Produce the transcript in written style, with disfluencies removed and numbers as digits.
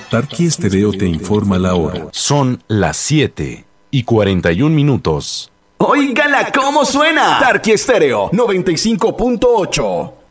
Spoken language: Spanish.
Tarqui Estéreo te informa la hora. Son las 7:41. ¡Óigala cómo suena! Tarqui Estéreo 95.8.